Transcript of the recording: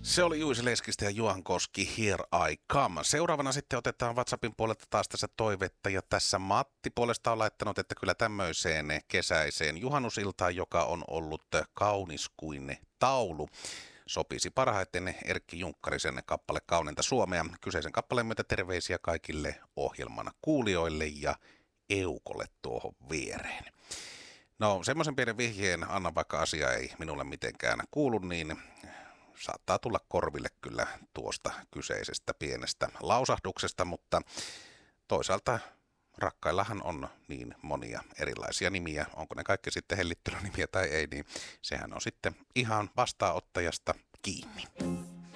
Se oli Juice Leskistä ja Juhan Koski, Here I Come. Seuraavana sitten otetaan WhatsAppin puolelta taas tässä toivetta, ja tässä Matti puolesta on laittanut, että kyllä tämmöiseen kesäiseen juhannusiltaan, joka on ollut kaunis kuin taulu, sopisi parhaiten Erkki Junkkarisen kappale Kauneinta Suomea. Kyseisen kappaleen myötä terveisiä kaikille ohjelman kuulijoille ja Eukolle tuohon viereen. No, semmoisen pienen vihjeen anna, vaikka asia ei minulle mitenkään kuulu, niin saattaa tulla korville kyllä tuosta kyseisestä pienestä lausahduksesta, mutta toisaalta rakkaillahan on niin monia erilaisia nimiä. Onko ne kaikki sitten hellittelynimiä tai ei, niin sehän on sitten ihan vastaanottajasta kiinni.